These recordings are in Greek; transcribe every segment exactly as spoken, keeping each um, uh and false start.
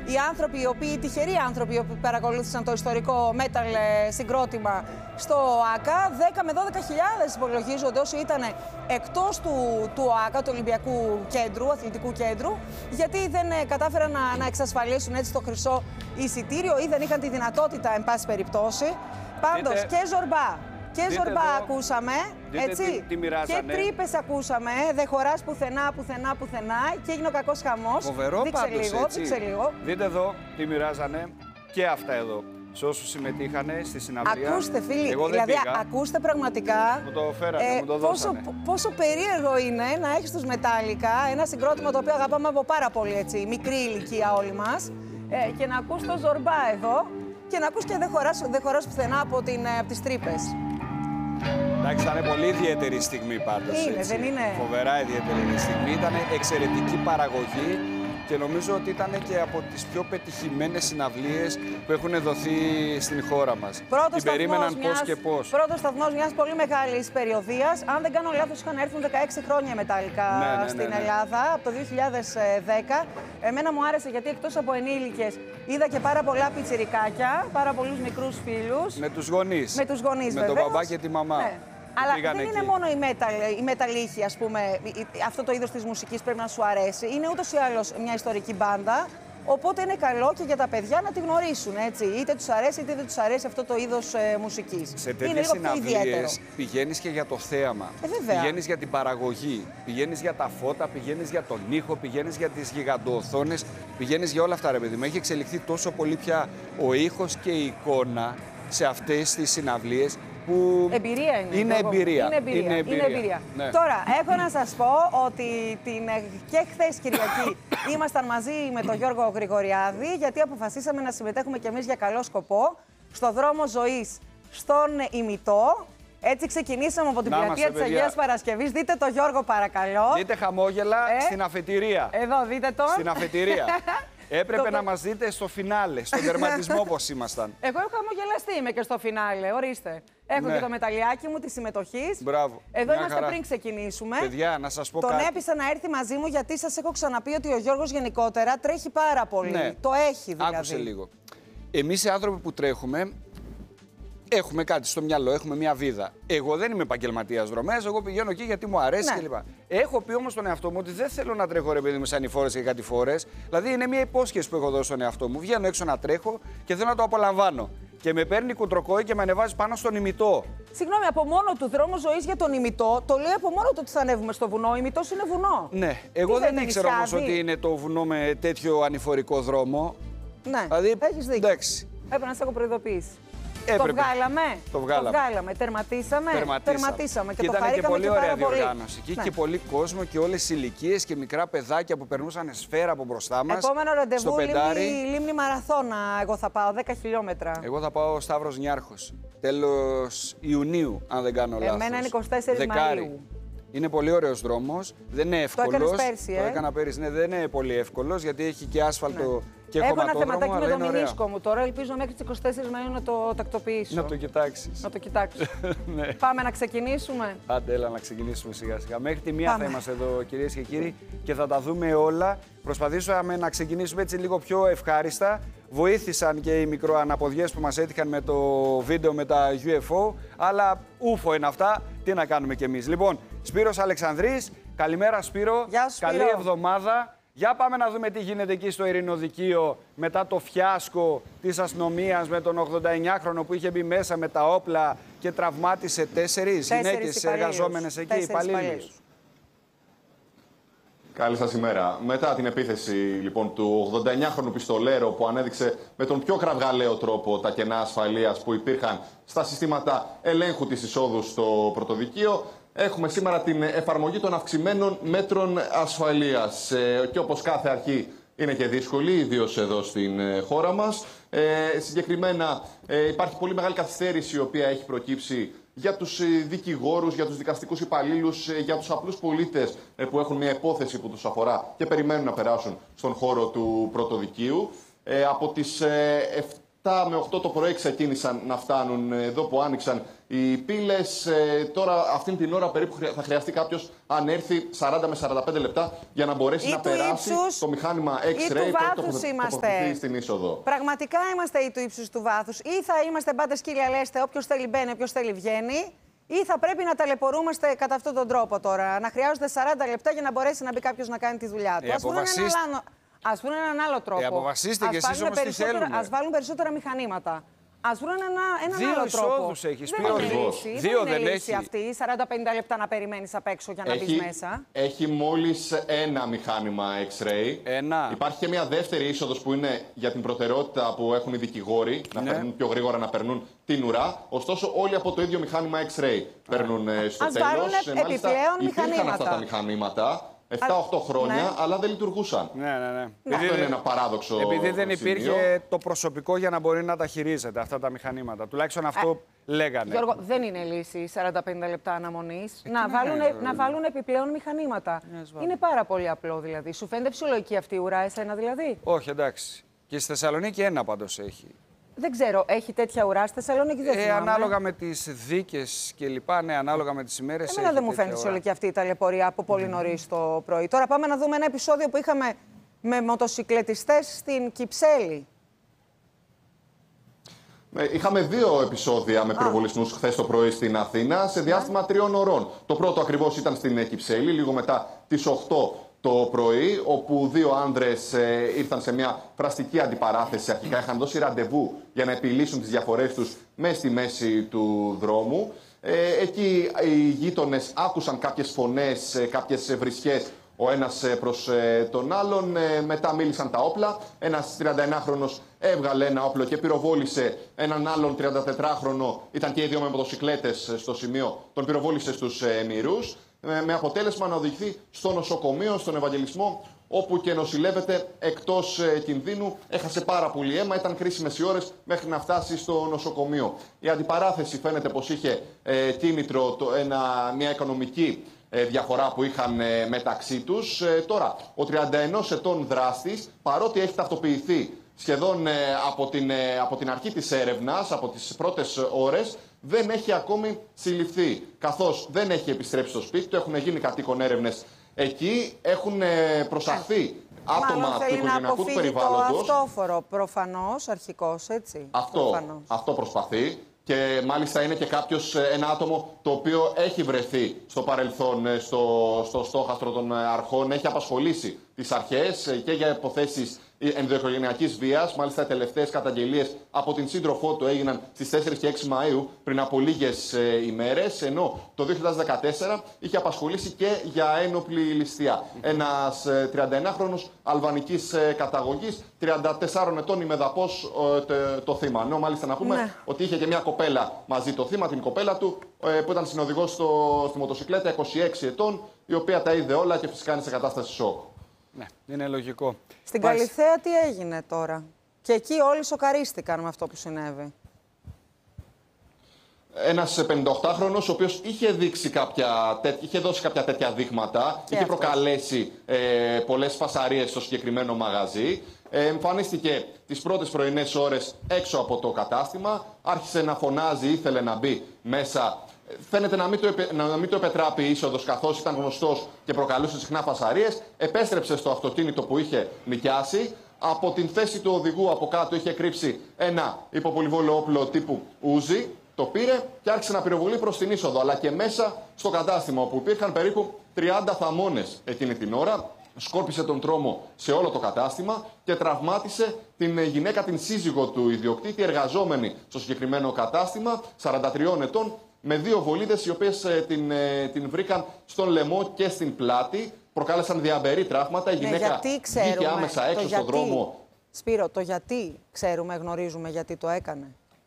οι άνθρωποι, οι οποίοι, οι τυχεροί άνθρωποι, οι οποίοι παρακολούθησαν το ιστορικό metal συγκρότημα στο ΟΑΚΑ. δέκα με δώδεκα χιλιάδες υπολογίζονται όσοι ήταν εκτός του, του ΟΑΚΑ, του Ολυμπιακού Κέντρου, Αθλητικού Κέντρου, γιατί δεν κατάφεραν να, να εξασφαλίσουν έτσι το χρυσό εισιτήριο ή δεν είχαν τη δυνατότητα, εν πάση περιπτώσει. Πάντως Δείτε... και Ζορμπά. Και Ζορμπά εδώ, ακούσαμε, έτσι, τι, τι και τρύπες ακούσαμε, δεν χωράς πουθενά, πουθενά, πουθενά και έγινε ο κακός χαμός. Φοβερό δείξε πάντως, λίγο, έτσι. δείξε λίγο. Δείτε εδώ τι μοιράζανε και αυτά εδώ. Σε όσους συμμετείχαν στη συναυλία. Ακούστε φίλοι, εγώ δεν δηλαδή πήγα. ακούστε πραγματικά μου το φέρανε, ε, μου το πόσο, δώσανε. πόσο περίεργο είναι να έχεις τους Μετάλλικα, ένα συγκρότημα το οποίο αγαπάμε από πάρα πολύ, έτσι, μικρή ηλικία όλοι μας, ε, και να ακούς το Ζορμπά εδώ και να ακούς και δεν χωράς, δεν χωράς πουθενά από, την, από τις τρύπες. Εντάξει, ήταν πολύ ιδιαίτερη στιγμή πάντως. Είναι, έτσι. δεν είναι. Φοβερά ιδιαίτερη στιγμή. Ήταν εξαιρετική παραγωγή και νομίζω ότι ήταν και από τις πιο πετυχημένες συναυλίες που έχουν δοθεί στην χώρα μας. Πρώτος Την περίμεναν μιας, πώς και πώς. Πρώτος σταθμός μιας πολύ μεγάλης περιοδίας. Αν δεν κάνω λάθος, είχαν έρθει δεκαέξι χρόνια Μετάλλικα ναι, ναι, ναι, στην ναι. Ελλάδα από το δύο χιλιάδες δέκα. Εμένα μου άρεσε γιατί εκτός από ενήλικες είδα και πάρα πολλά πιτσιρικάκια, πάρα πολλούς μικρούς φίλους. Με τους γονείς. Με τους γονείς, Με βεβαίως. τον μπαμπά και τη μαμά. Ναι. Αλλά δεν εκεί. είναι μόνο η metal, η μεταλλήχη, ας πούμε, αυτό το είδος της μουσικής πρέπει να σου αρέσει. Είναι ούτως ή άλλως μια ιστορική μπάντα, οπότε είναι καλό και για τα παιδιά να τη γνωρίσουν, έτσι. Είτε τους αρέσει είτε δεν τους αρέσει αυτό το είδος ε, μουσικής. Σε είναι τέτοιες λίγο πιο ιδιαίτερο. συναυλίες πηγαίνεις και για το θέαμα, Ε, πηγαίνεις για την παραγωγή, πηγαίνεις για τα φώτα, πηγαίνεις για τον ήχο, πηγαίνεις για τις γιγαντοοθόνες, πηγαίνεις για όλα αυτά, ρε παιδί μου. Έχει εξελιχθεί τόσο πολύ πια ο ήχος και η εικόνα σε αυτές τις συναυλίες. Που Εμπειρία είναι. Είναι εμπειρία. Είναι εμπειρία. Είναι εμπειρία. Είναι εμπειρία. Ναι. Τώρα, έχω να σας πω ότι την, και χθες Κυριακή ήμασταν μαζί με τον Γιώργο Γρηγοριάδη, γιατί αποφασίσαμε να συμμετέχουμε κι εμείς για καλό σκοπό στο δρόμο ζωής στον ημιτό. Έτσι ξεκινήσαμε από την Να πλατεία της Αγίας Παρασκευής. Δείτε το Γιώργο παρακαλώ. Δείτε χαμόγελα ε? στην αφετηρία. Εδώ δείτε τον. Στην αφετηρία. Έπρεπε το... να μας δείτε στο φινάλε, στον τερματισμό όπως ήμασταν. Εγώ έχω χαμογελαστεί, είμαι και στο φινάλε, ορίστε. Έχω ναι. και το μεταλλιάκι μου τη συμμετοχή. Μπράβο. Εδώ Μια είμαστε χαρά. πριν ξεκινήσουμε. Παιδιά, να σας πω Τον κάτι. έπεισα να έρθει μαζί μου γιατί σας έχω ξαναπεί ότι ο Γιώργος γενικότερα τρέχει πάρα πολύ. Ναι. Το έχει δηλαδή. Άκουσε λίγο. Εμείς οι άνθρωποι που τρέχουμε έχουμε κάτι στο μυαλό, έχουμε μια βίδα. Εγώ δεν είμαι επαγγελματίας δρομέας, εγώ πηγαίνω εκεί γιατί μου αρέσει Ναι. κλπ. Έχω πει όμως στον εαυτό μου ότι δεν θέλω να τρέχω ρε παιδί μου σαν ανηφόρες και κάτι φορές. Δηλαδή είναι μια υπόσχεση που έχω δώσει στον εαυτό μου. Βγαίνω έξω να τρέχω και θέλω να το απολαμβάνω. Και με παίρνει κουντροκόη και με ανεβάζει πάνω στον ημιτό. Συγγνώμη, από μόνο του δρόμο ζωής για τον ημιτό, το λέει από μόνο του ότι θα ανέβουμε στο βουνό. Ο ημιτός είναι βουνό. Ναι, εγώ Τι δεν δεν ήξερα όμως νησιάδι? ότι είναι το βουνό με τέτοιο ανηφορικό δρόμο. Ναι, Δηλαδή, έχεις δίκιο. εντάξει. Έπρεπε να σε έχω προειδοποιήσει. Έπρεπε. Το βγάλαμε. Το βγάλαμε. Το βγάλαμε. Τερματίσαμε. Τερματίσαμε. Και, και το ήταν και χαρήκαμε πολύ και ωραία πάρα πολύ. διοργάνωση. Και είχε Ναι. και πολύ κόσμο και όλες οι ηλικίες και μικρά παιδάκια που περνούσαν σφαίρα από μπροστά μας. Επόμενο ραντεβού, στο πεντάρι. λίμνη, λίμνη Μαραθώνα. Εγώ θα πάω δέκα χιλιόμετρα. Εγώ θα πάω Σταύρος Νιάρχος. Τέλος Ιουνίου, αν δεν κάνω λάθος. Εμένα είναι εικοστή δεύτερη Μαΐου. Είναι πολύ ωραίος δρόμος. Δεν είναι εύκολος. Το έκανες πέρσι, ε? Το έκανα πέρσι. Ναι, δεν είναι πολύ εύκολος γιατί έχει και άσφαλτο Ναι. και Έχω ένα χωματόδρομο, θεματάκι με αλλά το είναι ωραία. μηνίσκο μου τώρα. Ελπίζω μέχρι τις εικοστή δεύτερη Μαΐου να το τακτοποιήσω. Να το κοιτάξεις. Να το κοιτάξω. Ναι. Πάμε να ξεκινήσουμε. Άντε, έλα να ξεκινήσουμε σιγά σιγά. Μέχρι τη μία Πάμε. θα είμαστε εδώ, κυρίες και κύριοι, και θα τα δούμε όλα. Προσπαθήσαμε να ξεκινήσουμε έτσι λίγο πιο ευχάριστα. Βοήθησαν και οι μικροαναποδιές που μας έτυχαν με το βίντεο με τα γιου εφ ο, αλλά ούφο είναι αυτά. Τι να κάνουμε κι εμείς. Λοιπόν, Σπύρος Αλεξανδρής, καλημέρα Σπύρο. Γεια σου, Καλή Σπύρο. εβδομάδα. Για πάμε να δούμε τι γίνεται εκεί στο Ειρηνοδικείο μετά το φιάσκο της αστυνομίας με τον ογδονταεννιάχρονο που είχε μπει μέσα με τα όπλα και τραυμάτισε τέσσερις γυναίκες εργαζόμενες εκεί, υπαλλήλους. Καλή σας ημέρα. Μετά την επίθεση λοιπόν του ογδονταεννιάχρονου πιστολέρο που ανέδειξε με τον πιο κραυγαλαίο τρόπο τα κενά ασφαλείας που υπήρχαν στα συστήματα ελέγχου της εισόδου στο πρωτοδικείο, έχουμε σήμερα την εφαρμογή των αυξημένων μέτρων ασφαλείας. Ε, και όπως κάθε αρχή είναι και δύσκολη, ιδίως εδώ στην ε, χώρα μας. Ε, συγκεκριμένα ε, υπάρχει πολύ μεγάλη καθυστέρηση η οποία έχει προκύψει για τους δικηγόρους, για τους δικαστικούς υπαλλήλους, για τους απλούς πολίτες που έχουν μια υπόθεση που τους αφορά και περιμένουν να περάσουν στον χώρο του πρωτοδικείου. Ε, από τις επτά με οκτώ το πρωί ξεκίνησαν να φτάνουν εδώ που άνοιξαν οι πύλες. Ε, τώρα, αυτήν την ώρα περίπου θα χρειαστεί κάποιος, αν έρθει, σαράντα με σαράντα πέντε λεπτά για να μπορέσει ή να περάσει ύψους, το μηχάνημα X-ray που τοποθετηθεί στην είσοδο. Πραγματικά είμαστε ή του ύψους του βάθους, ή θα είμαστε πάντα σκύλια λέστε, όποιος θέλει μπαίνει, όποιος θέλει βγαίνει, ή θα πρέπει να ταλαιπωρούμαστε κατά αυτόν τον τρόπο τώρα. Να χρειάζονται σαράντα λεπτά για να μπορέσει να μπει κάποιος να κάνει τη δουλειά του. Ε, Ας βρουν αποφασίστε... έναν, ας βρουν έναν άλλο τρόπο. Ε, αποφασίστε και εσείς όμως τι θέλουμε. Ας βάλουν περισσότερα μηχανήματα. Ας βρουν ένα, έναν Δύο άλλο τρόπο. εισόδους έχεις πει. Δεν είναι λύση, Δύο δεν είναι δεν λύση έχει. αυτή. σαράντα με πενήντα λεπτά να περιμένεις απ' έξω για να Έχει, μπεις μέσα. έχει μόλις ένα μηχάνημα X-ray. Ένα. Υπάρχει και μια δεύτερη είσοδος που είναι για την προτεραιότητα που έχουν οι δικηγόροι, να Ναι. περνούν πιο γρήγορα, να περνούν την ουρά. Ωστόσο, όλοι από το ίδιο μηχάνημα X-ray παίρνουν ε, στο Ας τέλος. βάλουν Ε, μάλιστα, επιπλέον υπήρχαν μηχανήματα. αυτά τα μηχανήματα επτά οχτώ χρόνια, ναι. αλλά δεν λειτουργούσαν. Ναι, ναι, ναι. Αυτό Επειδή, είναι ένα παράδοξο. επειδή δεν σημείο. υπήρχε το προσωπικό για να μπορεί να τα χειρίζεται αυτά τα μηχανήματα. Τουλάχιστον αυτό λέγανε. Γιώργο, δεν είναι λύση σαράντα με πενήντα λεπτά αναμονής. Ε, να, τι βάλουν, είναι, να βάλουν επιπλέον μηχανήματα. Είναι πάρα πολύ απλό δηλαδή. Σου φαίνεται φυσιολογική αυτή η ουρά, εσένα δηλαδή? Όχι, εντάξει. Και στη Θεσσαλονίκη ένα πάντως έχει. Δεν ξέρω, έχει τέτοια ουρά στη Θεσσαλονίκη, δεν Ε, θυμάμαι. ανάλογα με τις δίκες και λοιπά, ναι, ανάλογα με τις ημέρες. Εμένα δεν μου φαίνεται φυσιολογική αυτή η ταλαιπωρία από πολύ νωρίς το πρωί. Τώρα πάμε να δούμε ένα επεισόδιο που είχαμε με μοτοσυκλετιστές στην Κυψέλη. Είχαμε δύο επεισόδια με πυροβολισμούς χθες το πρωί στην Αθήνα σε διάστημα τριών ωρών. Το πρώτο ακριβώς ήταν στην Κυψέλη, λίγο μετά τις οκτώ το πρωί, όπου δύο άνδρες ε, ήρθαν σε μια φραστική αντιπαράθεση. Αρχικά είχαν δώσει ραντεβού για να επιλύσουν τις διαφορές τους μέσα στη μέση του δρόμου. Ε, εκεί οι γείτονες άκουσαν κάποιες φωνές, ε, κάποιες βρισιές ο ένας προς ε, τον άλλον. Ε, μετά μίλησαν τα όπλα. Ένας τριανταενάχρονος έβγαλε ένα όπλο και πυροβόλησε έναν άλλον τριαντατετράχρονο. Ήταν και οι δύο με μοτοσυκλέτες στο σημείο. Τον πυροβόλησε στους ε, μυρούς. Με αποτέλεσμα να οδηγηθεί στο νοσοκομείο, στον Ευαγγελισμό, όπου και νοσηλεύεται εκτός ε, κινδύνου. Έχασε πάρα πολύ αίμα, ήταν κρίσιμες οι ώρες μέχρι να φτάσει στο νοσοκομείο. Η αντιπαράθεση φαίνεται πως είχε ε, κίνητρο το, ένα, μια οικονομική ε, διαφορά που είχαν ε, μεταξύ τους. Ε, τώρα, ο τριανταενός ετών δράστης, παρότι έχει ταυτοποιηθεί σχεδόν ε, από, την, ε, από την αρχή της έρευνας, από τις πρώτες ώρες, δεν έχει ακόμη συλληφθεί, καθώς δεν έχει επιστρέψει στο σπίτι του. Έχουν γίνει κατοίκον έρευνες εκεί, έχουν προσαχθεί άτομα Μάλλον του θέλει να οικογενειακού του αποφύγει το περιβάλλοντος. αυτόφορο, προφανώς, αρχικός, έτσι. Αυτό, προφανώς. αυτό προσπαθεί. Και μάλιστα είναι και κάποιος, ένα άτομο το οποίο έχει βρεθεί στο παρελθόν στο, στο στόχαστρο των αρχών, έχει απασχολήσει τις αρχές και για υποθέσεις ενδοοικογενειακής βίας. Μάλιστα, οι τελευταίες καταγγελίες από την σύντροφό του έγιναν στις τέσσερις και έξι Μαΐου, πριν από λίγες ε, ημέρες. Ενώ το δύο χιλιάδες δεκατέσσερα είχε απασχολήσει και για ένοπλη ληστεία. Ένας ε, τριανταενάχρονος αλβανικής ε, καταγωγής, τριάντα τεσσάρων ετών ημεδαπός ε, το, το θύμα. Ενώ μάλιστα να πούμε Ναι. ότι είχε και μια κοπέλα μαζί το θύμα, την κοπέλα του, ε, που ήταν συνοδηγός στο, στη μοτοσυκλέτα, είκοσι έξι ετών, η οποία τα είδε όλα και φυσικά είναι σε κατάσταση σοκ. Ναι, είναι λογικό. Στην Μάλιστα. Καλιθέα τι έγινε τώρα? Και εκεί όλοι σοκαρίστηκαν με αυτό που συνέβη. Ένας πενηνταοκτάχρονος, ο οποίος είχε, δείξει κάποια, είχε δώσει κάποια τέτοια δείγματα, Και είχε αυτός. προκαλέσει ε, πολλές φασαρίες στο συγκεκριμένο μαγαζί. Ε, εμφανίστηκε τις πρώτες πρωινές ώρες έξω από το κατάστημα, άρχισε να φωνάζει, ήθελε να μπει μέσα. Φαίνεται να μην το, επε, να μην το επετράπει η είσοδος, καθώς ήταν γνωστός και προκαλούσε συχνά φασαρίες. Επέστρεψε στο αυτοκίνητο που είχε νοικιάσει. Από την θέση του οδηγού από κάτω είχε κρύψει ένα υποπολιβόλο όπλο τύπου Uzi. Το πήρε και άρχισε να πυροβολεί προς την είσοδο, αλλά και μέσα στο κατάστημα, όπου υπήρχαν περίπου τριάντα θαμώνες εκείνη την ώρα. Σκόρπισε τον τρόμο σε όλο το κατάστημα και τραυμάτισε την γυναίκα, την σύζυγο του ιδιοκτήτη, εργαζόμενη στο συγκεκριμένο κατάστημα, σαράντα τριών ετών, με δύο βολίδες οι οποίες ε, την, ε, την βρήκαν στον λαιμό και στην πλάτη. Προκάλεσαν διαμπερή τραύματα. Η Ναι, γυναίκα γιατί ξέρουμε, βγήκε άμεσα το έξω γιατί, στον δρόμο. Σπύρο, το γιατί ξέρουμε, γνωρίζουμε γιατί το έκανε.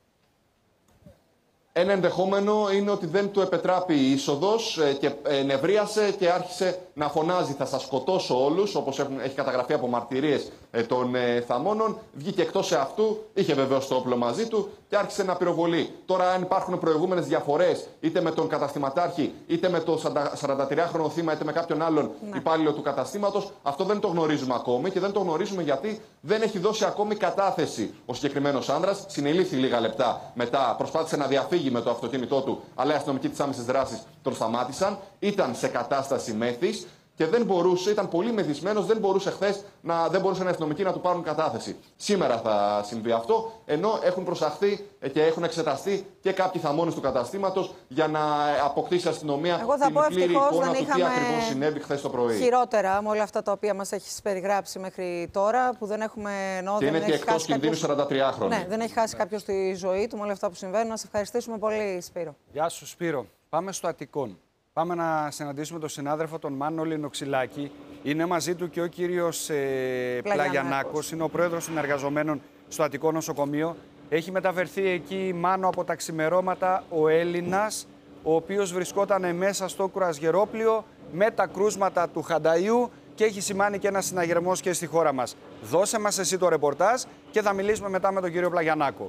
Ένα ενδεχόμενο είναι ότι δεν του επετράπει η είσοδος και νευρίασε και άρχισε να φωνάζει «θα σας σκοτώσω όλους», όπως έχουν, έχει καταγραφεί από μαρτυρίες ε, των ε, θαμώνων. Βγήκε εκτός αυτού, είχε βεβαίως το όπλο μαζί του και άρχισε να πυροβολεί. Τώρα, αν υπάρχουν προηγούμενες διαφορές, είτε με τον καταστηματάρχη, είτε με το σαραντατριάχρονο θύμα, είτε με κάποιον άλλον ναι. υπάλληλο του καταστήματος, αυτό δεν το γνωρίζουμε ακόμη και δεν το γνωρίζουμε γιατί δεν έχει δώσει ακόμη κατάθεση ο συγκεκριμένος άνδρας. Συνελήφθη λίγα λεπτά μετά, προσπάθησε να διαφύγει με το αυτοκίνητό του, αλλά οι αστυνομικοί της άμεσης δράσης τον σταμάτησαν. Ήταν σε κατάσταση μέθης. Και δεν μπορούσε, ήταν πολύ μεθυσμένος, δεν μπορούσε χθες να, δεν μπορούσαν οι αστυνομικοί να του πάρουν κατάθεση. Σήμερα θα συμβεί αυτό, ενώ έχουν προσαχθεί και έχουν εξεταστεί και κάποιοι θαμώνες του καταστήματος για να αποκτήσει η αστυνομία Εγώ θα την πω πλήρη εικόνα του τι είχαμε ακριβώς συνέβη χθες το πρωί. Χειρότερα με όλα αυτά τα οποία μας έχεις περιγράψει μέχρι τώρα, που δεν έχουμε ενώ, Και δεν είναι και εκτός κινδύνου σαραντατριάχρονη. Ναι, δεν έχει χάσει κάποιος τη ζωή του με όλα αυτά που συμβαίνουν. Να σε ευχαριστήσουμε πολύ, Σπύρο. Γεια σου, Σπύρο. Πάμε στο Αττικόν. Πάμε να συναντήσουμε τον συνάδελφο τον Μάνο Λινοξυλάκη. Είναι μαζί του και ο κύριος ε, Πλαγιανάκος. Είναι ο πρόεδρος των εργαζομένων στο Αττικό Νοσοκομείο. Έχει μεταφερθεί εκεί, Μάνο, από τα ξημερώματα ο Έλληνας, ο οποίος βρισκόταν μέσα στο κρουαζιερόπλοιο με τα κρούσματα του Χανταϊού και έχει σημάνει και ένα συναγερμός και στη χώρα μας. Δώσε μας εσύ το ρεπορτάζ και θα μιλήσουμε μετά με τον κύριο Πλαγιανάκο.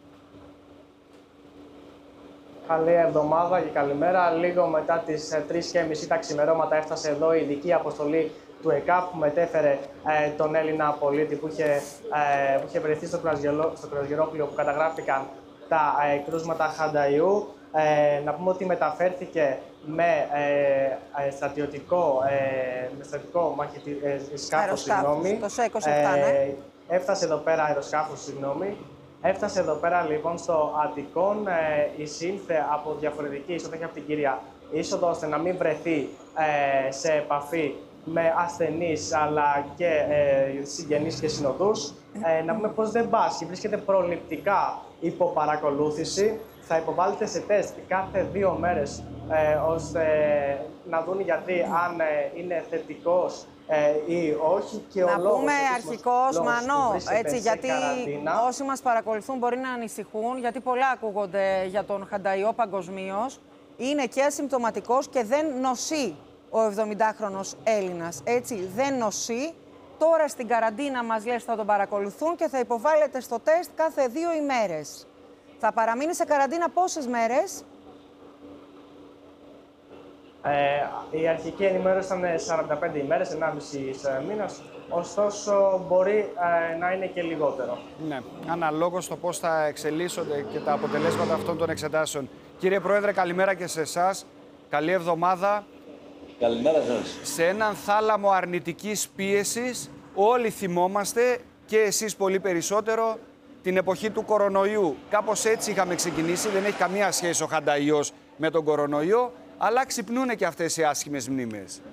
Καλή εβδομάδα και καλημέρα. Λίγο μετά τις τρεις και μισή τα ξημερώματα έφτασε εδώ η ειδική αποστολή του ΕΚΑΠ που μετέφερε ε, τον Έλληνα πολίτη που είχε, ε, που είχε βρεθεί στο, στο κρουαζιερόπλοιο που καταγράφηκαν τα ε, κρούσματα Χανταϊού. Ε, να πούμε ότι μεταφέρθηκε με ε, ε, στρατιωτικό, ε, με στρατιωτικό μαχητι, ε, σκάφος, συγγνώμη. Το ΣΕ είκοσι επτά, ναι. Ε, έφτασε εδώ πέρα αεροσκάφος, συγγνώμη. Έφτασε εδώ πέρα λοιπόν στο Αττικόν, ε, εισήλθε από διαφορετική είσοδο, όχι από την κύρια είσοδο, ώστε να μην βρεθεί ε, σε επαφή με ασθενείς αλλά και ε, συγγενείς και συνοδούς. Ε, να πούμε πως δεν πάσχει, βρίσκεται προληπτικά υπό παρακολούθηση. Θα υποβάλλεται σε τεστ κάθε δύο μέρες ε, ώστε να δουν οι γιατροί αν ε, είναι θετικός Ε, ή όχι. Και να ο λόγος, πούμε αρχικώς, Μανώ, έτσι, γιατί καραντίνα. όσοι μας παρακολουθούν μπορεί να ανησυχούν, γιατί πολλά ακούγονται για τον Χανταϊό παγκοσμίως. Είναι και ασυμπτωματικός και δεν νοσεί ο εβδομηντάχρονος Έλληνας. Έτσι, δεν νοσεί. Τώρα στην καραντίνα μας λες θα τον παρακολουθούν και θα υποβάλλεται στο τεστ κάθε δύο ημέρες. Θα παραμείνει σε καραντίνα πόσες μέρες? Ε, η αρχική ενημέρωση ήταν σαράντα πέντε ημέρες, ενάμιση μήνας, ωστόσο μπορεί ε, να είναι και λιγότερο. Ναι, αναλόγως το πώς θα εξελίσσονται και τα αποτελέσματα αυτών των εξετάσεων. Κύριε Πρόεδρε, καλημέρα και σε εσάς. Καλή εβδομάδα. Καλημέρα σας. Σε έναν θάλαμο αρνητικής πίεσης όλοι θυμόμαστε, και εσείς πολύ περισσότερο, την εποχή του κορονοϊού. Κάπως έτσι είχαμε ξεκινήσει, δεν έχει καμία σχέση ο Χανταϊός με τον κορονοϊό, αλλά ξυπνούνε και αυτές οι άσχημες μνήμες.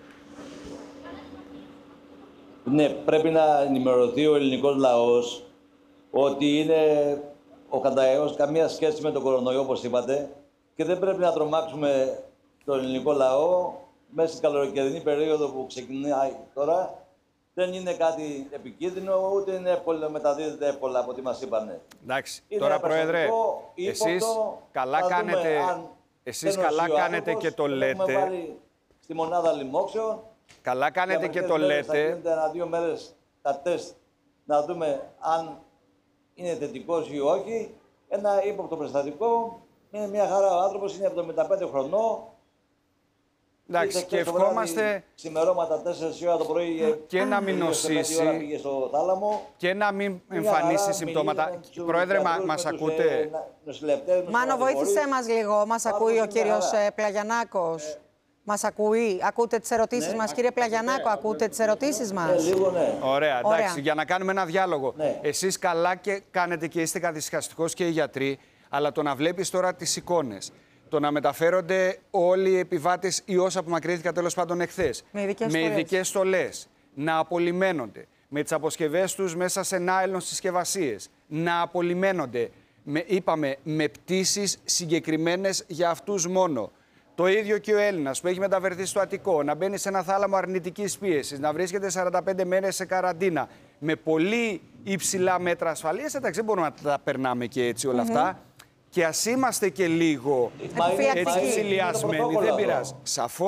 Ναι, πρέπει να ενημερωθεί ο ελληνικός λαός ότι είναι ο Χανταϊός καμία σχέση με τον κορονοϊό, όπως είπατε, και δεν πρέπει να τρομάξουμε τον ελληνικό λαό μέσα στην καλοκαιρινή περίοδο που ξεκινάει τώρα. Δεν είναι κάτι επικίνδυνο, ούτε είναι εύκολο, μεταδίδεται εύκολα από ό,τι μας είπανε. Εντάξει, Είναι τώρα Πρόεδρε, ύποπτο, εσείς καλά κάνετε, εσείς καλά κάνετε και το λέτε. Έχουμε βάλει στη μονάδα λοιμόξεων. Καλά κάνετε και το μέρες, λέτε. Θα γίνεται ένα-δύο μέρες τα τεστ να δούμε αν είναι θετικός ή όχι. Ένα ύποπτο περιστατικό. Είναι μια χαρά. Ο άνθρωπος είναι εβδομήντα πέντε χρονών. Εντάξει, και ευχόμαστε ξημερώματα τέσσερις ώρα το πρωί και να μην νοσήσει πήγε στο θάλαμο, και να μην εμφανίσει συμπτώματα. Πρόεδρε, μα, μας ακούτε? Μάνο, βοήθησέ μας λίγο. Μας ακούει ο κύριος Πλαγιανάκος? Μας ακούει? Ακούτε τις ερωτήσεις μας, κύριε Πλαγιανάκο? Ακούτε τις ερωτήσεις μας? Λίγο, ναι. Ωραία, εντάξει, Ωραία. για να κάνουμε ένα διάλογο. Ναι. Εσείς καλά και κάνετε και είστε καθησυχαστικός και οι γιατροί, αλλά το να βλέπεις τώρα τις εικόνες, το να μεταφέρονται όλοι οι επιβάτες ή όσα απομακρύνθηκαν τέλος πάντων εχθές, με ειδικές με στολές. ειδικές στολές, να απολυμμένονται, με τις αποσκευές τους μέσα σε νάιλον συσκευασίες, να απολυμμένονται, με, είπαμε, με πτήσεις συγκεκριμένες για αυτούς μόνο. Το ίδιο και ο Έλληνας που έχει μεταφερθεί στο Αττικό, να μπαίνει σε ένα θάλαμο αρνητικής πίεσης, να βρίσκεται σαράντα πέντε μέρες σε καραντίνα, με πολύ υψηλά μέτρα ασφαλείας. Εντάξει, δεν μπορούμε να τα περνάμε και έτσι όλα mm-hmm. αυτά. Και ας είμαστε και λίγο έτσι ψηλιασμένοι, δεν πειράζει. Σαφώς,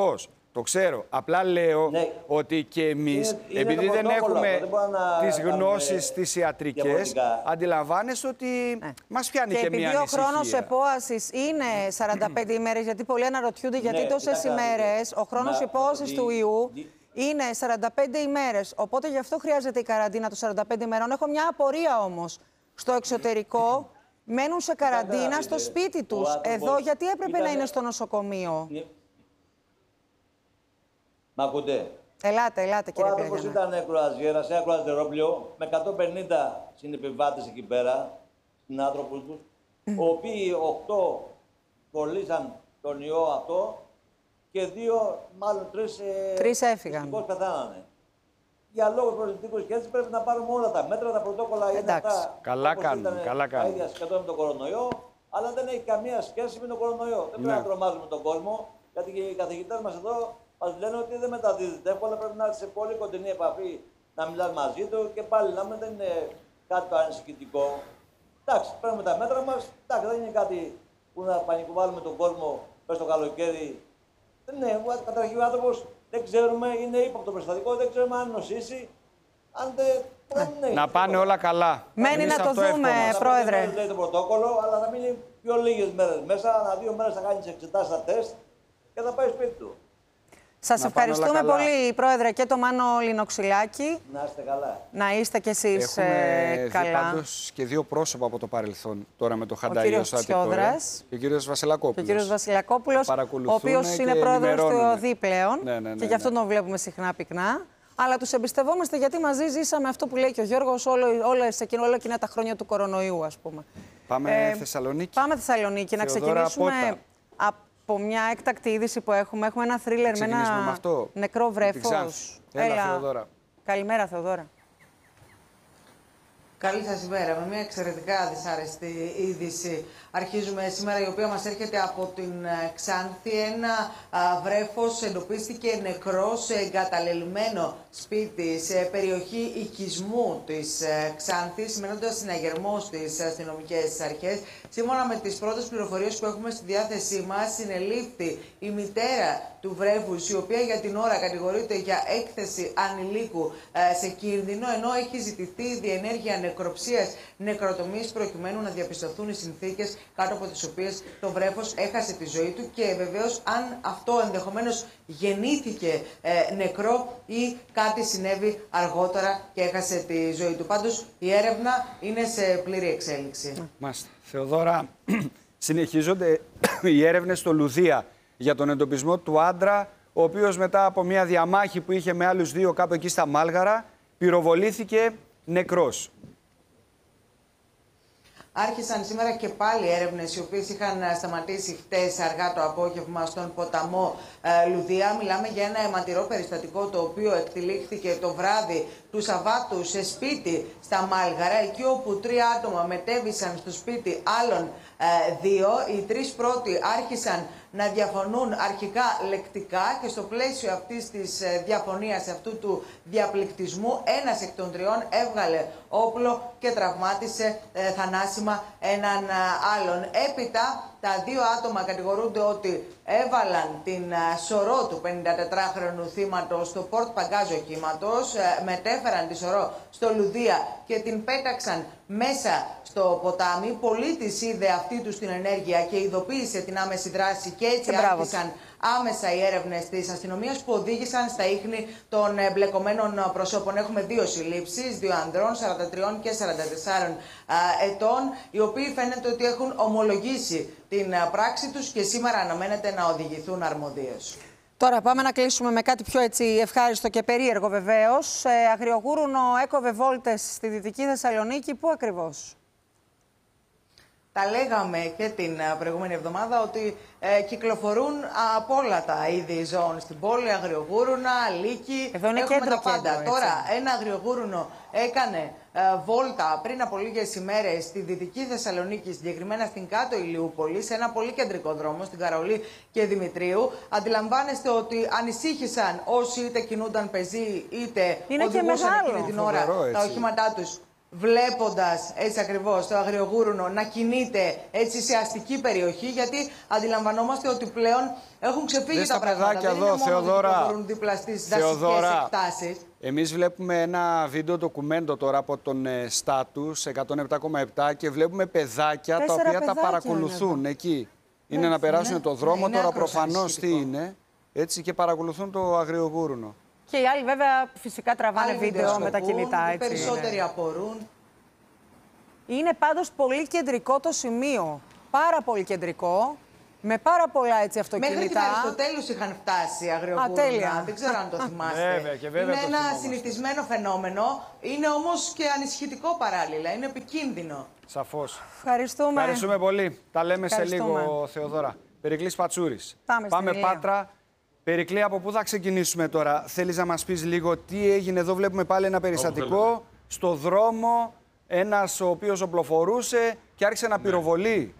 Το ξέρω. Απλά λέω ναι. ότι και εμείς, είναι, είναι επειδή δεν έχουμε δεν τις γνώσεις τις ιατρικές, αντιλαμβάνεσαι ότι ναι. μας πιάνει και, και μια ανησυχία. Και επειδή ο χρόνος επόασης είναι σαράντα πέντε ημέρες, γιατί πολλοί αναρωτιούνται γιατί ναι, τόσες ημέρες, ο χρόνος επόασης του ιού είναι σαράντα πέντε ημέρες. Οπότε γι' αυτό χρειάζεται η καραντίνα των σαράντα πέντε ημερών. Έχω μια απορία όμως. Στο εξωτερικό μένουν σε καραντίνα στο σπίτι τους. Εδώ γιατί έπρεπε να είναι στο νοσοκομείο. Μ' ακούτε. Ελάτε, ελάτε κύριε Πλέγιανα. Ο άνθρωπος ήταν κρουαζιέρα σε ένα κρουαζιερόπλαιο με εκατόν πενήντα συνεπιβάτες εκεί πέρα, συνάνθρωπους τους, mm. οι οποίοι οκτώ κολλήσαν τον ιό αυτό και δύο, μάλλον τρεις, τρεις έφυγαν. Δυστυχώς πεθάνανε. Για λόγους πολιτικούς και έτσι πρέπει να πάρουμε όλα τα μέτρα, τα πρωτόκολλα είναι αυτά. Καλά κάνουμε, καλά κάνουμε. Τα ίδια σχεδόν με τον κορονοϊό, αλλά δεν έχει καμία σχέση με τον κορονοϊό. Δεν πρέπει να τρομάζουμε τον κόσμο, γιατί και οι καθηγητές μας εδώ μας λένε ότι δεν μεταδίδεται εύκολα, πρέπει να είσαι σε πολύ κοντινή επαφή, να μιλάς μαζί του και πάλι να μην δεν είναι κάτι το ανησυχητικό. Εντάξει, παίρνουμε τα μέτρα μας, εντάξει, δεν είναι κάτι που να πανικοβάλουμε τον κόσμο πες το καλοκαίρι. Ναι, καταρχήν ο άνθρωπος δεν ξέρουμε, είναι ύποπτο περιστατικό, δεν ξέρουμε αν νοσήσει, αν δεν είναι. Να πάνε όλα καλά. Μένει να το δούμε, Πρόεδρε. Δεν λέει το πρωτόκολλο, αλλά θα μείνει πιο λίγες μέρες μέσα, ανά δύο μέρες θα κάνει τις εξετάσεις στα τεστ και θα πάει σπίτι του. Σας ευχαριστούμε πολύ, Πρόεδρε, και το Μάνο Λινοξυλάκη. Να είστε καλά. Να είστε κι εσείς ε, καλά. Έχουμε πάντως και δύο πρόσωπα από το παρελθόν τώρα με το Χανταΐο Στατικό. Και ο κύριος Βασιλακόπουλος. Και ο κύριος Βασιλακόπουλος, ο οποίος είναι πρόεδρος του ΕΟΔΗ πλέον. Ναι, ναι, ναι, και γι' αυτό ναι. τον βλέπουμε συχνά πυκνά. Αλλά τους εμπιστευόμαστε γιατί μαζί ζήσαμε αυτό που λέει και ο Γιώργος όλο, όλο, εκείνο, όλο εκείνα τα χρόνια του κορονοϊού, ας πούμε. Πάμε ε, Θεσσαλονίκη. Πάμε Θεσσαλονίκη. Να ξεκινήσουμε από μια έκτακτη είδηση που έχουμε. Έχουμε ένα θρίλερ με ένα με αυτό. νεκρό βρέφος. Έλα, Έλα, Θεοδόρα. Καλημέρα, Θεοδόρα. Καλή σας ημέρα. Με μια εξαιρετικά δυσάρεστη είδηση. Αρχίζουμε σήμερα, η οποία μας έρχεται από την Ξάνθη. Ένα α, βρέφος εντοπίστηκε νεκρό σε εγκαταλελειμμένο σπίτι σε περιοχή οικισμού της ε, Ξάνθης, σημαίνοντας συναγερμό στις αστυνομικές αρχές. Σύμφωνα με τις πρώτες πληροφορίες που έχουμε στη διάθεσή μας, συνελήφθη η μητέρα του βρέφους, η οποία για την ώρα κατηγορείται για έκθεση ανηλίκου ε, σε κίνδυνο, ενώ έχει ζητηθεί διενέργεια νεκροψίας νεκροτομής προκειμένου να διαπιστωθούν οι συνθήκες κάτω από τις οποίες το βρέφος έχασε τη ζωή του και βεβαίως αν αυτό ενδεχομένως γεννήθηκε ε, νεκρό ή κάτι συνέβη αργότερα και έχασε τη ζωή του. Πάντως η έρευνα είναι σε πλήρη εξέλιξη. Μάλιστα. Θεοδόρα, συνεχίζονται οι έρευνες στο Λουδία για τον εντοπισμό του άντρα, ο οποίος μετά από μια διαμάχη που είχε με άλλους δύο κάπου εκεί στα Μάλγαρα, πυροβολήθηκε νεκρός. Άρχισαν σήμερα και πάλι έρευνες οι οποίες είχαν σταματήσει χτες αργά το απόγευμα στον ποταμό ε, Λουδία. Μιλάμε για ένα αιματηρό περιστατικό το οποίο εκτυλίχθηκε το βράδυ του Σαββάτου σε σπίτι στα Μάλγαρα, εκεί όπου τρία άτομα μετέβησαν στο σπίτι άλλων ε, δύο. Οι τρεις πρώτοι άρχισαν να διαφωνούν αρχικά λεκτικά και στο πλαίσιο αυτής της ε, διαφωνίας, αυτού του διαπληκτισμού, ένας εκ των τριών έβγαλε όπλο και τραυμάτισε ε, θανάσιμα έναν ε, άλλον. Έπειτα τα δύο άτομα κατηγορούνται ότι έβαλαν την uh, σωρό του πενηντατετράχρονου θύματος στο πορτ παγκάζ οχήματος, uh, μετέφεραν τη σωρό στο Λουδία και την πέταξαν μέσα στο ποτάμι. Πολύ της είδε αυτή του την ενέργεια και ειδοποίησε την άμεση δράση και έτσι άρχισαν άμεσα οι έρευνες της αστυνομίας που οδήγησαν στα ίχνη των εμπλεκομένων προσώπων. Έχουμε δύο συλλήψεις, δύο ανδρών, σαράντα τρία και σαράντα τέσσερα ετών, οι οποίοι φαίνεται ότι έχουν ομολογήσει την πράξη τους και σήμερα αναμένεται να οδηγηθούν αρμοδίως. Τώρα πάμε να κλείσουμε με κάτι πιο έτσι ευχάριστο και περίεργο βεβαίως. Ε, αγριογούρουνο έκοβε βόλτες στη Δυτική Θεσσαλονίκη. Πού ακριβώς? Τα λέγαμε και την προηγούμενη εβδομάδα ότι ε, κυκλοφορούν από όλα τα είδη ζώων στην πόλη, αγριογούρουνα, λύκη. Εδώ είναι έχουμε κέντρο, τα πάντα. κέντρο, Τώρα ένα αγριογούρουνο έκανε ε, βόλτα πριν από λίγες ημέρες στη Δυτική Θεσσαλονίκη, συγκεκριμένα στην Κάτω Ηλιούπολη, σε ένα πολύ κεντρικό δρόμο, στην Καρολή και Δημητρίου. Αντιλαμβάνεστε ότι ανησύχησαν όσοι είτε κινούνταν πεζοί είτε είναι οδηγούσαν εκείνη την ώρα Φοβερό, τα οχήματά τους βλέποντας έτσι ακριβώς το αγριογούρουνο να κινείται έτσι σε αστική περιοχή, γιατί αντιλαμβανόμαστε ότι πλέον έχουν ξεφύγει τα πράγματα. Δεν εδώ, είναι μόνο Θεοδώρα, ότι κυκλοφορούν δίπλα στις δασικές εκτάσεις. Εμείς βλέπουμε ένα βίντεο ντοκουμέντο τώρα από τον Στάτους εκατόν επτά κόμμα επτά και βλέπουμε παιδάκια Τέσσερα τα οποία τα παιδάκια παρακολουθούν είναι εκεί. Είναι να περάσουν ναι. το δρόμο, Ναι, τώρα προφανώς τι είναι, έτσι, και παρακολουθούν το αγριογούρουνο. Και οι άλλοι βέβαια φυσικά τραβάνε Άλλοι βίντεο με τα βιντεοσκοπούν, κινητά. οι Έτσι, περισσότεροι είναι. απορούν. Είναι πάντως πολύ κεντρικό το σημείο. Πάρα πολύ κεντρικό. Με πάρα πολλά έτσι αυτοκίνητα. Μέχρι την Αριστοτέλους είχαν φτάσει αγριογούρουνα. Δεν ξέρω αν το θυμάστε. Βέβαια, και βέβαια είναι το ένα θυμόμαστε. συνηθισμένο φαινόμενο. Είναι όμως και ανησυχητικό παράλληλα. Είναι επικίνδυνο. Σαφώς. Ευχαριστούμε. Ευχαριστούμε πολύ. Τα λέμε σε Ευχαριστούμε. λίγο, Θεοδώρα. Περικλής Πατσούρης. Πάμε στην Ηλία. Πάτρα. Περικλή, από πού θα ξεκινήσουμε τώρα? Θέλεις να μας πεις λίγο τι έγινε εδώ? Βλέπουμε πάλι ένα περιστατικό στο δρόμο. Ένας ο οποίος οπλοφορούσε και άρχισε να πυροβολεί.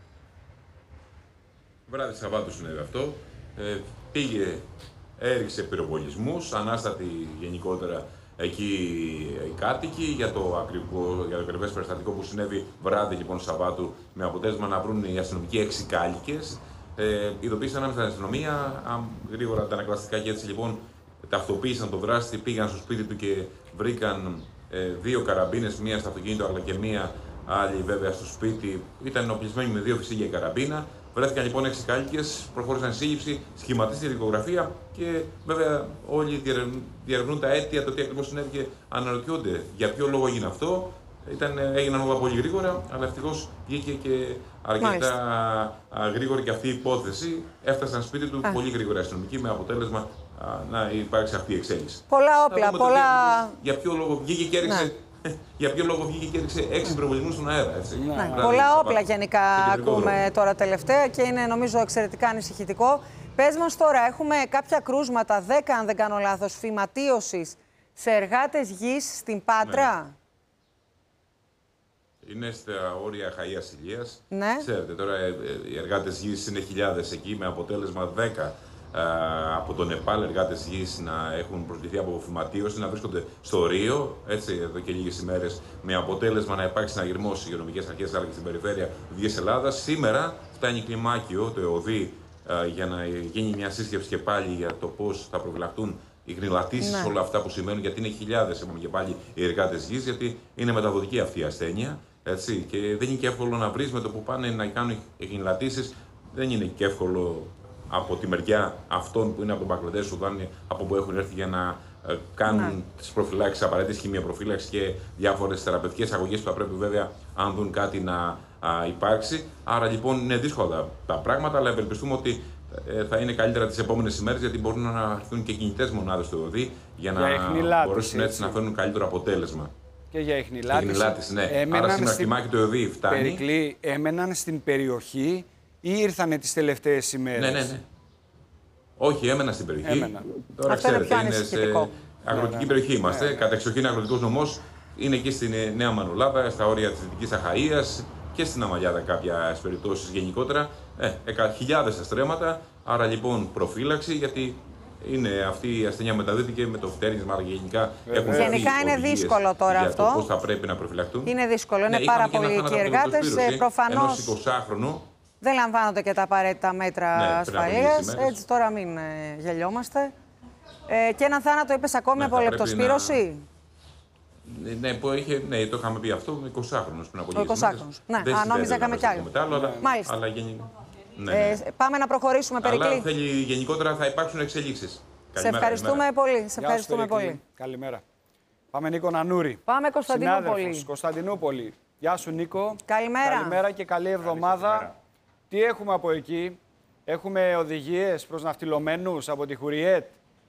Βράδυ Σαββάτου συνέβη αυτό. Ε, πήγε, έριξε πυροβολισμούς, ανάστατη γενικότερα εκεί οι κάτοικοι για το, ακριβό, για το ακριβές περιστατικό που συνέβη βράδυ λοιπόν Σαββάτου, με αποτέλεσμα να βρουν οι αστυνομικοί έξι κάλικες. Ε, ειδοποίησαν άμεσα την αστυνομία, γρήγορα τα ανακλαστικά και έτσι λοιπόν ταυτοποίησαν τον δράστη, πήγαν στο σπίτι του και βρήκαν ε, δύο καραμπίνες, μία στο αυτοκίνητο αλλά και μία άλλη βέβαια στο σπίτι. Ήταν ενοπλισμένοι με δύο φυσίγια καραμπίνα. Βρέθηκαν λοιπόν έξι κάλικες, προχώρησαν στη σύλληψη, σχηματίστηκε η δικογραφία και βέβαια όλοι διερευνούν τα αίτια, το τι ακριβώς συνέβη και αναρωτιόνται για ποιο λόγο έγινε αυτό. Ήταν, έγιναν όλα πολύ γρήγορα, αλλά ευτυχώς βγήκε και αρκετά α, γρήγορη και αυτή η υπόθεση. Έφτασαν σπίτι του α. πολύ γρήγορα αστυνομικοί με αποτέλεσμα α, να υπάρξει αυτή η εξέλιξη. Πολλά όπλα, πολλά. Για ποιο λόγο βγήκε και έριξε. Ναι. Για ποιο λόγο βγήκε και έριξε έξι πυροβολισμούς στον αέρα, έτσι. Ναι. Ναι. Πολλά όπλα γενικά ακούμε δρόμο. Τώρα τελευταία και είναι νομίζω εξαιρετικά ανησυχητικό. Πες μας τώρα, έχουμε κάποια κρούσματα, δέκα αν δεν κάνω λάθος, φυματίωσης σε εργάτες γης στην Πάτρα. Ναι. Είναι στα όρια Χαΐας Ηλίας. Ναι. Ξέρετε, τώρα οι εργάτες γης είναι χιλιάδες εκεί, με αποτέλεσμα δέκα από τον Νεπάλ εργάτες γης να έχουν προσκληθεί από φυματίωση, να βρίσκονται στο Ρίο, έτσι, εδώ και λίγες ημέρες, με αποτέλεσμα να υπάρξει συναγερμός στις υγειονομικές αρχές αλλά και στην περιφέρεια Δυτικής Ελλάδας. Σήμερα φτάνει κλιμάκιο, το ΕΟΔΗ, για να γίνει μια σύσκεψη και πάλι για το πώς θα προφυλαχτούν οι γνηλατήσεις, ναι. όλα αυτά που σημαίνουν, γιατί είναι χιλιάδες, είπαμε και πάλι, οι εργάτες γης, γιατί είναι μεταδοτική αυτή η ασθένεια. Έτσι, και δεν είναι και εύκολο να βρεις με το που πάνε να κάνουν γνηλατήσεις, δεν είναι και εύκολο από τη μεριά αυτών που είναι από τον Μπαγκλαντές, Σουδάν, από που έχουν έρθει για να ε, κάνουν ναι. τις προφυλάξεις, απαραίτητες χημία προφύλαξη και διάφορες θεραπευτικές αγωγές που θα πρέπει βέβαια, αν δουν κάτι, να α, υπάρξει. Άρα λοιπόν είναι δύσκολα τα, τα πράγματα, αλλά ευελπιστούμε ότι ε, θα είναι καλύτερα τις επόμενες ημέρες, γιατί μπορούν να έρθουν και κινητές μονάδες στο ΕΟΔΗ για να για μπορέσουν έτσι να φέρουν καλύτερο αποτέλεσμα. Και για ιχνηλάτηση. Ναι. Άρα σήμερα στη μάχη του ΕΟΔΗ φτάνει. Περικλή, έμεναν στην περιοχή ή ήρθανε τις τελευταίες ημέρες? Ναι, ναι, ναι. Όχι, έμεναν στην περιοχή. Έμεναν. Τώρα αυτό ξέρετε, είναι, είναι σε αγροτική ναι, ναι. περιοχή είμαστε. Ναι, ναι. Κατεξοχήν αγροτικός νομός. Είναι εκεί στη Νέα Μανολάδα, στα όρια της Δυτικής Αχαΐας και στην Αμαλιάδα κάποιες περιπτώσεις γενικότερα. Ε, χιλιάδες αστρέμματα. Άρα λοιπόν προφύλαξη, γιατί είναι αυτή η ασθένεια μεταδίδεται με το φτέρνισμα, αλλά γενικά έχουν γενικά είναι δύσκολο τώρα για αυτό. Το πώς θα πρέπει να προφυλαχτούν. Είναι δύσκολο, είναι ναι, πάρα πολλοί εκεί οι εργάτες. Προφανώς ενός εικοσάχρονου δεν λαμβάνονται και τα απαραίτητα μέτρα ναι, ασφαλείας. Έτσι τώρα μην ε, γελιόμαστε. Ε, και έναν θάνατο είπες ακόμη ναι, από λεπτοσπύρωση. Να... Ναι, που είχε, ναι, το είχαμε πει αυτό με εικοσάχρονους πριν από λίγες ημέρες. Ναι, αν νόμιζα είχαμε κι άλλο. Αλλά, μάλιστα. Αλλά γενι... ναι, ναι. Ε, πάμε να προχωρήσουμε, Περικλή. Αλλά θέλει, γενικότερα θα υπάρξουν εξελίξεις. Σε ευχαριστούμε καλημέρα. πολύ. Σε ευχαριστούμε πολύ. Καλημέρα. Πάμε Νίκο Νανούρη. Πάμε Κωνσταντινούπολη. Κωνσταντινούπολη. Γεια σου Νίκο. Καλημέρα. Καλημέρα και καλή εβδομάδα. Καλημέρα. Τι έχουμε από εκεί? Έχουμε οδηγίες προς ναυτιλωμένους από τη Χουριέτ.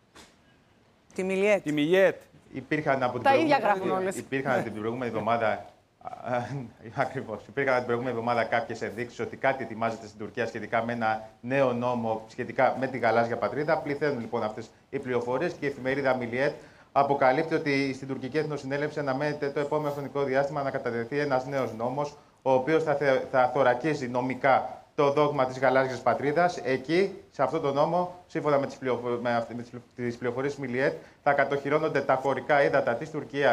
Τη Μιλιέτ. Τη Μιλιέτ. Υπήρχαν από την Τα ίδια προηγούμενη... γράφουν όλες. Υπήρχαν την προηγούμενη εβδομάδα... Ακριβώς. Υπήρχαν την προηγούμενη εβδομάδα κάποιες ενδείξεις ότι κάτι ετοιμάζεται στην Τουρκία σχετικά με ένα νέο νόμο σχετικά με τη γαλάζια πατρίδα. Πληθαίνουν λοιπόν αυτές οι πληροφορίες και η εφημερίδα Μιλιέτ αποκαλύπτει ότι στην τουρκική Εθνοσυνέλευση αναμένεται το επόμενο χρονικό διάστημα να κατατεθεί ένας νέος νόμος, ο οποίος θα, θε... θα θωρακίζει νομικά το δόγμα της γαλάζιας πατρίδας. Εκεί, σε αυτό το νόμο, σύμφωνα με τις, πληροφο... με τις πληροφορίες Μιλιέτ, θα κατοχυρώνονται τα χωρικά ύδατα της Τουρκίας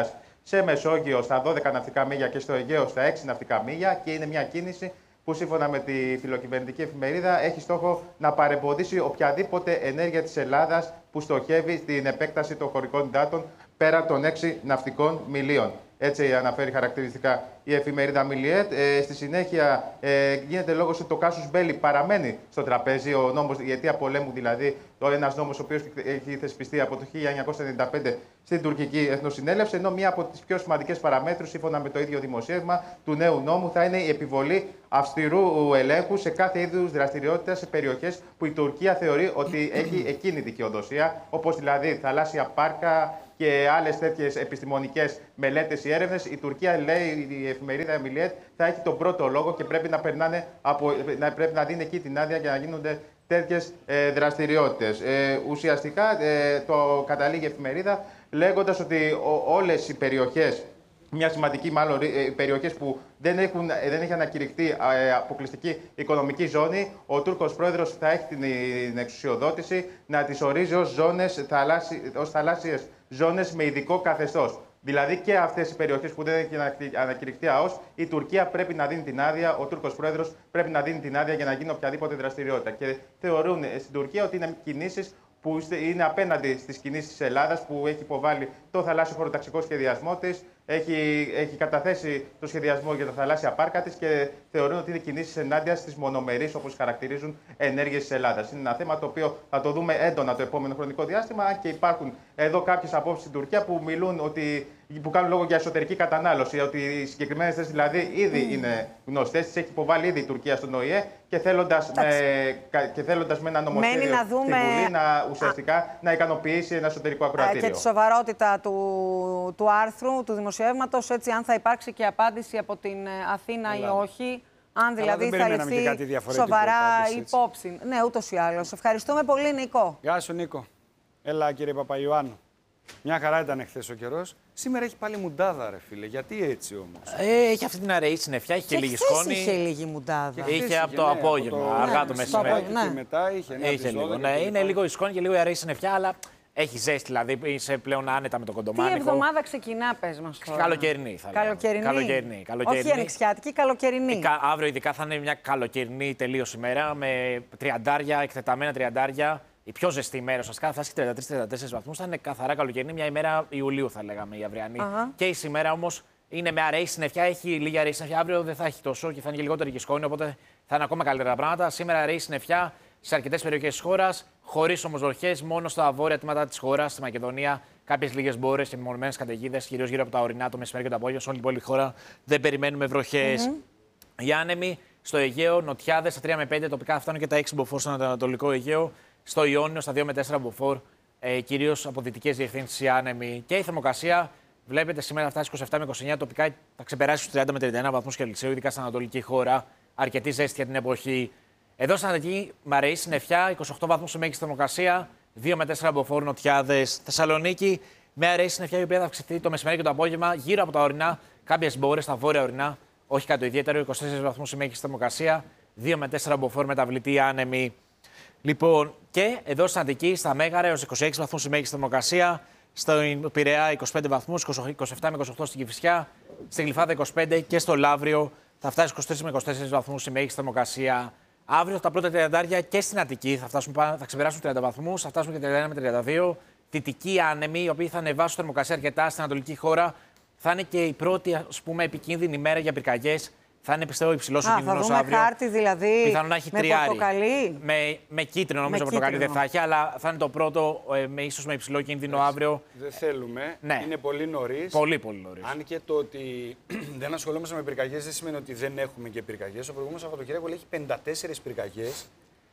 σε Μεσόγειο στα δώδεκα ναυτικά μίλια και στο Αιγαίο στα έξι ναυτικά μίλια και είναι μια κίνηση που σύμφωνα με τη φιλοκυβερνητική εφημερίδα έχει στόχο να παρεμποδίσει οποιαδήποτε ενέργεια της Ελλάδας που στοχεύει στην επέκταση των χωρικών υδάτων πέρα των έξι ναυτικών μιλίων. Έτσι αναφέρει χαρακτηριστικά η εφημερίδα Μιλιέτ. Ε, στη συνέχεια ε, γίνεται λόγος ότι το κάσους μπέλι παραμένει στο τραπέζι, ο νόμος, η αιτία πολέμου δηλαδή, το ένας νόμος ο οποίος έχει θεσπιστεί από το χίλια εννιακόσια ενενήντα πέντε στην τουρκική Εθνοσυνέλευση, ενώ μία από τις πιο σημαντικές παραμέτρους, σύμφωνα με το ίδιο δημοσίευμα του νέου νόμου, θα είναι η επιβολή αυστηρού ελέγχου σε κάθε είδους δραστηριότητα σε περιοχές που η Τουρκία θεωρεί ότι έχει εκείνη δικαιοδοσία, όπως δηλαδή θαλάσσια πάρκα και άλλες τέτοιες επιστημονικές μελέτες ή έρευνες. Η Τουρκία, λέει η εφημερίδα Μιλιέτ, θα έχει τον πρώτο λόγο και πρέπει να, περνάνε από, να, πρέπει να δίνει εκεί την άδεια για να γίνονται τέτοιες ε, δραστηριότητες. Ε, ουσιαστικά ε, το καταλήγει η εφημερίδα λέγοντας ότι ο, όλες οι περιοχές, μια σημαντική μάλλον ε, περιοχές που δεν, έχουν, ε, δεν έχει ανακηρυχτεί ε, αποκλειστική οικονομική ζώνη, ο Τούρκος πρόεδρος θα έχει την, την εξουσιοδότηση να τις ορίζει ως, ζώνες, θαλάσσι, ως θαλάσσιες ζώνες με ειδικό καθεστώς. Δηλαδή και αυτές οι περιοχές που δεν έχει ανακηρυχθεί ΑΟΣ, η Τουρκία πρέπει να δίνει την άδεια, ο Τούρκος πρόεδρος πρέπει να δίνει την άδεια για να γίνει οποιαδήποτε δραστηριότητα. Και θεωρούν στην Τουρκία ότι είναι κινήσεις που είναι απέναντι στις κινήσεις της Ελλάδας, που έχει υποβάλει το θαλάσσιο χωροταξικό σχεδιασμό της, έχει, έχει καταθέσει το σχεδιασμό για τα θαλάσσια πάρκα της και θεωρούν ότι είναι κινήσεις ενάντια στις μονομερείς, όπως χαρακτηρίζουν, ενέργειες της Ελλάδας. Είναι ένα θέμα το οποίο θα το δούμε έντονα το επόμενο χρονικό διάστημα και υπάρχουν εδώ κάποιες απόψεις στην Τουρκία που μιλούν ότι, που κάνουν λόγο για εσωτερική κατανάλωση, ότι οι συγκεκριμένες θέσεις δηλαδή ήδη mm. είναι γνωστές, τις έχει υποβάλει ήδη η Τουρκία στον Ο Η Ε και θέλοντας, με, και θέλοντας με ένα νομοσχέδιο να δούμε... στη Βουλή να ουσιαστικά Α... να ικανοποιήσει ένα εσωτερικό ακροατήριο. Και τη σοβαρότητα του, του άρθρου, του δημοσιεύματος, έτσι αν θα υπάρξει και απάντηση από την Αθήνα Έλα. ή όχι. Αν δηλαδή θα ληφθεί σοβαρά υπόψη. Ναι, ούτως ή άλλως. Ευχαριστούμε πολύ, Νίκο. Γεια σου, Νίκο. Έλα, κύριε Παπαϊωάννου. Μια χαρά ήταν εχθές ο καιρός. Σήμερα έχει πάλι μουντάδα, ρε φίλε. Γιατί έτσι όμως? Ε, έχει αυτή την αραιή συννεφιά, έχει και, και λίγη σκόνη. Είχε λίγη μουντάδα. Είχε, είχε από το ναι, απόγευμα, από το... αργά ναι, το μεσημέρι. Ναι. Και μετά είχε, ναι, είχε λίγο. Ναι, είναι λίγο η σκόνη και λίγο η αραιή συννεφιά, αλλά έχει ζέστη, δηλαδή είσαι πλέον άνετα με το κοντομάνικο. Τι εβδομάδα ξεκινά, πες μας τώρα? Καλοκαιρινή θα καλοκαιρινή. Καλοκαιρινή. Καλοκαιρινή. Όχι ανοιξιάτικη, καλοκαιρινή. Ε, αύριο ειδικά θα είναι μια καλοκαιρινή τελείως ημέρα με τριαντάρια, εκτεταμένα τριαντάρια. Η πιο ζεστή ημέρα, ουσιαστικά θα φτάσει τριάντα τρεις τριάντα τέσσερις βαθμούς. Θα είναι καθαρά καλοκαιρινή, μια ημέρα Ιουλίου θα λέγαμε η αυριανή. Uh-huh. Και η σήμερα όμως είναι με αραιή συννεφιά, έχει λίγη αραιή συννεφιά. Αύριο δεν θα έχει τόσο και θα είναι και λιγότερη και σκόνη, οπότε θα είναι ακόμα καλύτερα τα πράγματα. Σήμερα αραιή συννεφιά σε αρκετές περιοχές της χώρας, χωρίς όμως βροχές, μόνο στα βόρεια τμήματα της χώρας, στη Μακεδονία. Κάποιες λίγες μπόρες και μεμονωμένες καταιγίδες, κυρίως γύρω από τα ορεινά, το μεσημέρι και το απόγευμα. Σε όλη την πόλη χώρα δεν περιμένουμε βροχές. Mm-hmm. Οι άνεμοι στο Αιγαίο, νοτιάδες στα τρία με πέντε, τοπικά φτάνουν και τα έξι μποφόρ στο Ανατολικό Αιγαίο. Στο Ιόνιο, στα δύο με τέσσερα μποφόρ, ε, κυρίως από δυτικές διευθύνσεις οι άνεμοι. Και η θερμοκρασία, βλέπετε σήμερα θα φτάσει είκοσι επτά με είκοσι εννέα, τοπικά θα ξεπεράσει τους τριάντα με τριάντα ένα βαθμούς Κελσίου, ειδικά στην Ανατολική χώρα. Αρκετή ζέστη για την εποχή. Εδώ στην Ανατολική, με αραιή συννεφιά, είκοσι οκτώ βαθμούς σε μέγιστη θερμοκρασία, δύο με τέσσερα μποφόρ, νοτιάδες. Θεσσαλονίκη, με αραιή συννεφιά, η οποία θα αυξηθεί το μεσημέρι και το απόγευμα, γύρω από τα ορεινά, κάποιες μπόρες στα βόρεια ορεινά, όχι κάτι ιδιαίτερο, είκοσι τέσσερις βαθμούς σε μέγιστη θερμοκρασία, δύο με τέσσερα μποφόρ μεταβλητή άνεμη. Λοιπόν, και εδώ στην Αττική, στα Μέγαρα, έως είκοσι έξι βαθμούς η μέγιστη θερμοκρασία. Στον Πειραιά, είκοσι πέντε βαθμούς, είκοσι επτά με είκοσι οκτώ στην Κηφισιά. Στην Γλυφάδα, είκοσι πέντε και στο Λαύριο θα φτάσει είκοσι τρεις με είκοσι τέσσερις βαθμούς η μέγιστη θερμοκρασία. Αύριο τα πρώτα τριαντάρια και στην Αττική θα, φτάσουν, θα ξεπεράσουν τριάντα βαθμούς, θα φτάσουν και τριάντα ένα με τριάντα δύο. Δυτικοί άνεμοι, οι οποίοι θα ανεβάσουν θερμοκρασία αρκετά στην Ανατολική χώρα. Θα είναι και η πρώτη, ας πούμε, επικίνδυνη ημέρα για πυρκαγιές. Θα είναι πιστεύω υψηλός ο κίνδυνος αύριο. Θα δούμε χάρτη δηλαδή. Πιθανόν να έχει με τριάρι. Πορτοκαλί. Με, με κίτρινο, νομίζω με πορτοκαλί δεν θα έχει, αλλά θα είναι το πρώτο, ε, με, ίσως με υψηλό κίνδυνο αύριο. Δεν θέλουμε. Ναι. Είναι πολύ νωρίς. Πολύ, πολύ νωρίς. Αν και το ότι δεν ασχολούμαστε με πυρκαγιές δεν σημαίνει ότι δεν έχουμε και πυρκαγιές. Το προηγούμενο Σαββατοκύριακο έχει πενήντα τέσσερις πυρκαγιές,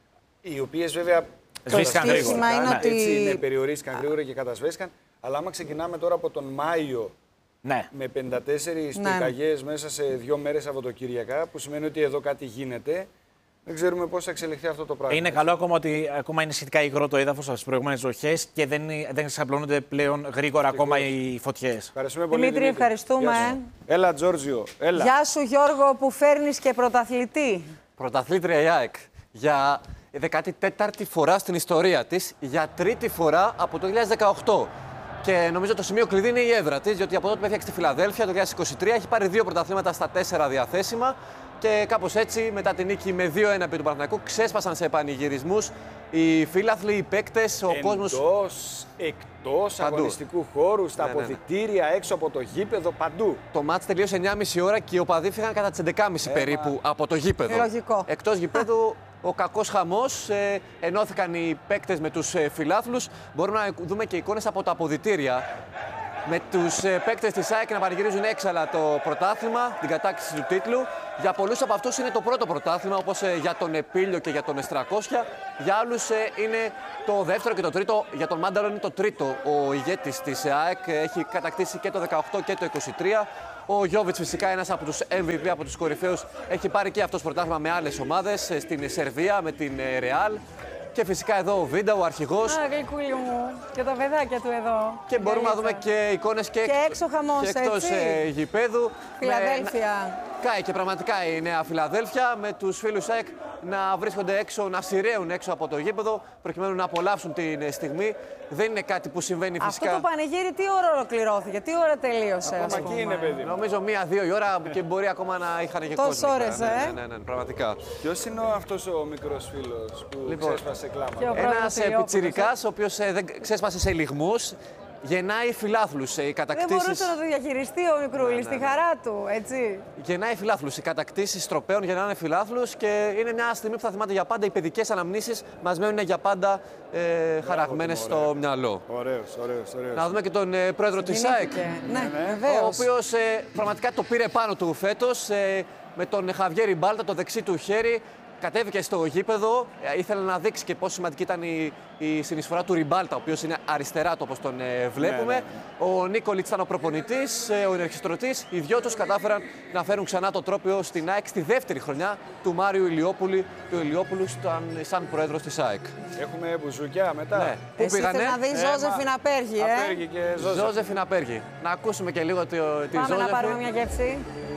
οι οποίες βέβαια. Σβήστηκαν γρήγορα. Είναι ότι... Έτσι είναι, περιορίστηκαν γρήγορα και κατασβέστηκαν. Αλλά άμα ξεκινάμε τώρα από τον Μάιο. Ναι. Με πενήντα τέσσερις ναι. πυρκαγιές μέσα σε δύο μέρες Σαββατοκύριακα, που σημαίνει ότι εδώ κάτι γίνεται. Δεν ξέρουμε πώς θα εξελιχθεί αυτό το πράγμα. Είναι καλό ακόμα ότι ακόμα είναι σχετικά υγρό το έδαφος από τις προηγούμενες βροχές και δεν, δεν ξαπλώνονται πλέον γρήγορα και ακόμα οι φωτιές. Ευχαριστούμε πολύ. Δημήτρη, Δημήτρη. ευχαριστούμε. Έλα, Τζόρτζιο. Έλα. Γεια σου, Γιώργο, που φέρνεις και πρωταθλητή. Πρωταθλήτρια η ΑΕΚ. Για δεκάτη τέταρτη φορά στην ιστορία της, για τρίτη φορά από το δύο χιλιάδες δεκαοκτώ. Και νομίζω το σημείο κλειδί είναι η έδρα της, διότι από τότε που έφτιαξε τη Φιλαδέλφια το δύο χιλιάδες είκοσι τρία έχει πάρει δύο πρωταθλήματα στα τέσσερα διαθέσιμα. Και κάπως έτσι, μετά την νίκη με δύο ένα επί του Παναθηναϊκού, ξέσπασαν σε πανηγυρισμούς οι φίλαθλοι, οι παίκτες, ο Εντός, κόσμος. εκτός αγωνιστικού χώρου, στα ναι, ναι, ναι. αποδυτήρια, έξω από το γήπεδο, παντού. Το μάτς τελείωσε εννιά και μισή ώρα και οι οπαδοί φύγαν κατά τις έντεκα και μισή Ε, περίπου μα... από το γήπεδο. Λογικό. Εκτός γήπεδου, ο κακός χαμός, ε, ενώθηκαν οι παίκτες με τους ε, φιλάθλους. Μπορούμε να δούμε και εικόνες από τα αποδυτήρια. Με τους ε, παίκτες της ΑΕΚ να πανηγυρίζουν έξαλα το πρωτάθλημα, την κατάκτηση του τίτλου. Για πολλούς από αυτούς είναι το πρώτο πρωτάθλημα, όπως ε, για τον Επίλιο και για τον Εστρακόσια. Για άλλους ε, είναι το δεύτερο και το τρίτο. Για τον Μάνταλο είναι το τρίτο. Ο ηγέτης της ΑΕΚ έχει κατακτήσει και το δεκαοκτώ και το είκοσι τρία. Ο Γιόβιτς, φυσικά ένας από τους εμ βι πι, από τους κορυφαίους, έχει πάρει και αυτός πρωτάθλημα με άλλες ομάδες, ε, στην Σερβία με την ε, Ρεάλ. Και φυσικά εδώ ο Βίντα, ο αρχηγός. Α, γλυκούλη μου. Και τα παιδάκια του εδώ. Και μπορούμε να δούμε και εικόνες και, και έξω χαμός, και εκτός έτσι. Ε, γηπέδου. Φιλαδέλφια. Κάει και πραγματικά η Νέα Φιλαδέλφια με τους φίλους ΑΕΚ να βρίσκονται έξω, να σειραίουν έξω από το γήπεδο προκειμένου να απολαύσουν την στιγμή. Δεν είναι κάτι που συμβαίνει φυσικά. Αυτό το πανηγύρι τι ώρα ολοκληρώθηκε, τι ώρα τελείωσε? Ακόμα εκεί είναι, παιδί. Νομίζω μία-δύο η ώρα και μπορεί ακόμα να είχαν και κόσμο. Τόσες ώρες, ναι, ε. ναι, ναι, ναι, πραγματικά. Ποιος είναι αυτός ο μικρός φίλος που Λοιπόν, ξέσπασε κλάμα? Ένας πιτσιρικάς, ο οποίος ε, δεν ξέσπασε σε λιγμούς. Γεννάει φιλάθλους οι κατακτήσεις. Δεν μπορούσε να το διαχειριστεί ο Μικρούλης, ναι, ναι, στη ναι. χαρά του, έτσι. Γεννάει φιλάθλους. Οι κατακτήσεις τροπέων γεννάνε φιλάθλους και είναι μια στιγμή που θα θυμάται για πάντα. Οι παιδικές αναμνήσεις μας μένουν για πάντα ε, χαραγμένες στο μυαλό. Ωραίος, ωραίος, ωραίος. Να δούμε και τον ε, πρόεδρο της ΑΕΚ. Ναι, Ο βεβαίως. οποίος ε, πραγματικά το πήρε πάνω του φέτος ε, με τον Χαβιέρι Μπάλτα, το δεξί του χέρι. Κατέβηκε στο γήπεδο, ε, ήθελε να δείξει και πόσο σημαντική ήταν η, η συνεισφορά του Ριμπάλτα, ο οποίος είναι αριστερά όπως τον ε, βλέπουμε. Ναι, ναι, ναι. Ο Νίκολιτς ήταν ο προπονητής, ε, ο ενεργιστρωτής. Οι δυο τους κατάφεραν να φέρουν ξανά το τρόπαιο στην ΑΕΚ στη δεύτερη χρονιά του Μάριου Ηλιόπουλου, του Ηλιόπουλου σαν, σαν πρόεδρος της ΑΕΚ. Έχουμε μπουζουκιά μετά. Ναι. Πού Εσύ πήγανε? θες να δεις Ζώζεφιν Απέργη, ε. Απέργη και Ζώζεφιν. Ζώζεφιν Απέργη. Να ακούσουμε και λίγο τη, τη Πάμε Ζώζεφιν. να πάρουμε μια γεύση.